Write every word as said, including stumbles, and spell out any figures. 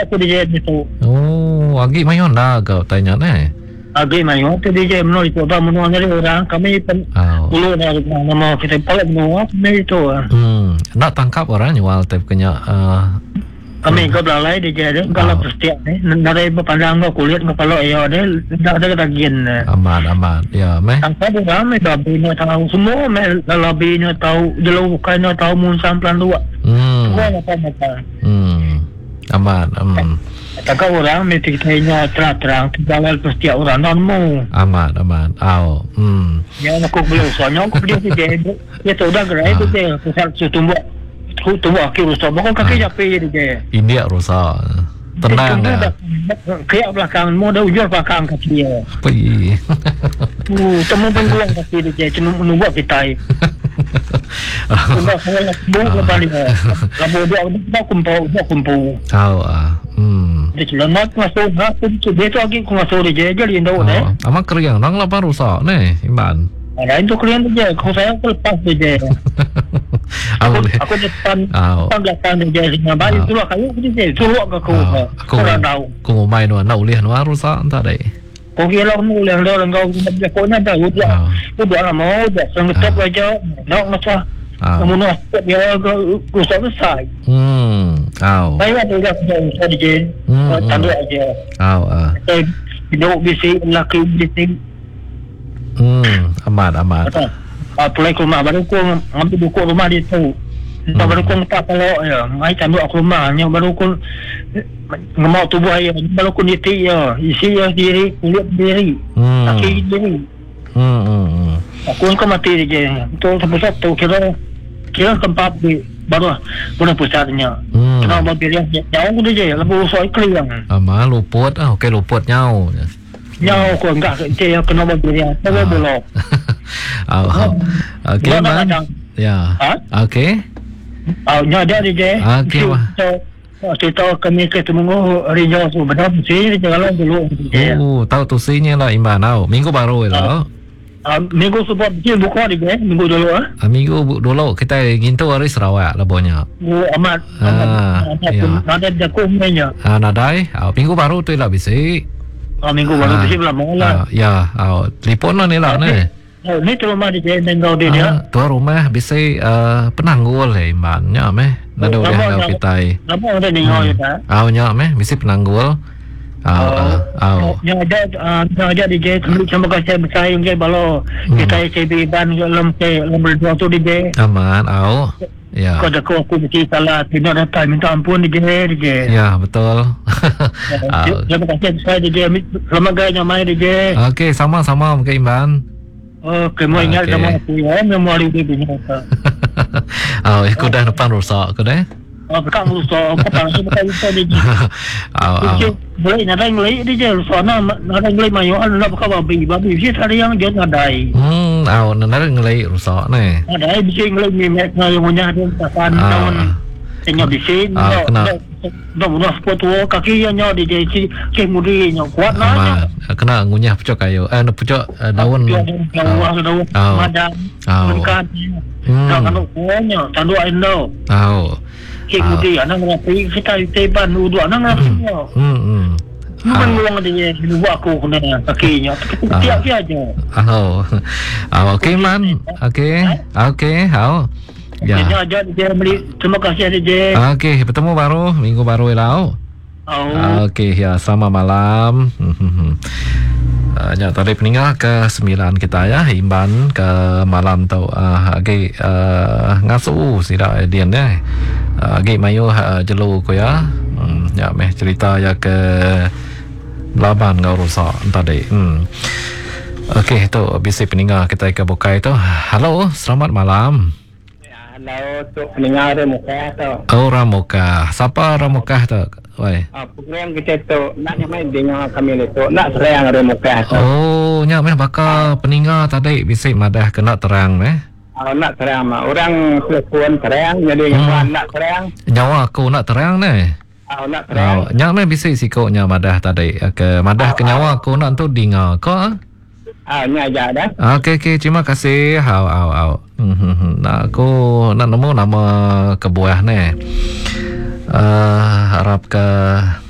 tu D J itu. Oh, agi mayon dah kau tanya ne. Agi mayon tu D J menol itu dah menol dari orang kami pen. Dulu dah nama kita pala menol kami itu. Hmm, nak tangkap orang jual tep kenya. Kami kau belalai D J dia kalau setiap ni dari pandang kau kulit kau kalau ya dia dah ada tagihan. Aman aman ya meh. Tangkap orang meh dah bina tahu semua meh kalau bina tahu jelu kena tahu mun samplan dua. Hmm. Semua apa apa. Hmm. Aman aman. Tangkap orang meh kita terang-terang tinggal setiap orang normal. Aman aman. Au. Hmm. Ya aku beli soalnya aku beli D J dia tu dah gerai D J pusat tumbuh. Aku tu buat kaki rusak. Bukan kaki capek je dia. Ini rusak. Tenang ya. Kayak belakang. Mau dah ujur belakang kaki dia. Pergi. Uh, temu penggulang kaki dia. Cuma menunggu kita. Sudah saya nak buat lepas dia. Lalu dia dia kumpul, dia kumpul. Tahu ah. Hmm. Dia cuma nak masuk. Dia tu lagi aku masuk dia. Jadi tahu deh. Amak keriang. Nang lepas rusak ni. Iman. Ada itu kalian saja. Kalau saya aku lepas saja. Aku aku depan depan belakang dia dengan balik tu lah kayu dia suruh ke aku. Aku tahu. Aku mau main nu nak ulih nu rusak entah deh. Kau kira nu ulih dah engkau dia kau nak dah udah. Udah mau dah sengkep aja. Nak masa. Kamu nak dia rusak besar. Hmm. Tahu. Saya ada dah sudah dia. Tanda aja. Tahu ah. Saya hidup bising laki bising. Hmm, amat amat. Ah, pulang ke rumah baru aku ambil buku rumah dia tu. Entah baru aku letak kalau ya, mai tanduk aku rumahnya baru aku ngemau tubuh ayah baru aku niti ya, isi ya diri, kulit diri, kaki diri. Hmm, hmm. Aku kan mati dia. Tu pusat tu kira kira tempat di baru baru pusatnya. Kenapa dia jauh dia je, lebih usai keliang. Ama luput ah, okey luput nyau. Nyau aku enggak dia kena dia, tak boleh. Oh, okey man. Ya. Okey. Oh, nyada dia. Okey. Kita kami ketemu hari Jumaat tu benar sih jalan dulu. Oh, tahu tu sihnya lah Iman tahu. Minggu baru lah. Ah, minggu sebab dia buka dia, minggu dulu ah. Minggu dulu kita gintu hari Sarawak labonya. Oh, amat. Ah, ada ada kumenya. Ah, nadai. Minggu baru tu lah bisi. Ah, minggu baru bisi lah mula. Ya, ah, telefon ni lah ni. Oh, ni tu rumah dia tinggal dia dia. Tu rumah bisa uh, penanggul eh imannya meh. Nada udah dah kita. Lama ada tinggal ya. Ah, nya meh bisa penanggul. Ah, ah. Nya ada ada di je sama kasih bersaing ke balo. Kita C B ban dalam ke nomor dua tu di je. Aman, au. Ya. Kau dah kau aku mesti salah, tidak datang minta ampun di je di je. Ya, betul. Terima kasih saya di je. Selamat gaya main di je. Okey, sama-sama mungkin Iman. Oh, kamu ingat nama aku ya, memori dia punya. Oh, aku dah depan rusak aku dah. Oh, bukan rusak, bukan bukan rusak dia. Oh, boleh nak ngelai dia rusak na, nak ngelai mayu, nak buka babi, babi sih tadi yang dia ngadai. Hmm, oh, nak ngelai rusak ni. Ngadai bisa ngelai mimek ngelai punya dia tahan tahun. Tengok di sini. Ah, kena. Dah mudah foto kaki yang nyawa di jadi kemudi nyawa kuat lah. Kena ngunyah pucuk kayu. Eh, pucuk daun. Daun, daun. Madam. Menkan. Dah kena kuahnya. Tandu endo. Tahu. Kemudi anak ngerapi kita teban udu anak ngerapi. Hmm, hmm. Bukan luang dia luar aku kena kakinya. Tiap dia aja. Oh. Oh, okey man. Okey. Okey, hao. Ya. Dia dia beli terima kasih dia. Okey, bertemu baru minggu baru lau. Oh. Okey, ya sama malam. Uh, ya, tadi peninggal ke sembilan kita ya, Imban ke malam tu. Uh, okey, uh, ngasu sida dia ni. Uh, okey, mayu uh, jelu ko ya. Hmm, ya meh cerita ya ke laban ngau rusak tadi. Hmm. Okey, tu bisi peninggal kita ke bukai tu. Halo, selamat malam. Halo, tu pendengar Ramuka tu. Oh, Ramuka. Siapa Ramuka tu? Wei. Ah, program kita tu nak main dengar kami tu. Nak serang Ramuka tu. Oh, nya meh bakal peninggal tadi bisik madah kena terang meh. Ah, nak terang mah. Orang telefon terang jadi hmm. nak terang. Nyawa aku nak terang ni. Ah, nak terang. Oh, nya meh bisik sikoknya madah tadi. Ke madah ke nyawa aku nak tu dengar ko. Ah, ni aja dah. Okey, okey, terima kasih. Au, au, au. Hmm, nak aku nak nemu nama kebuah ni. Uh, harap ke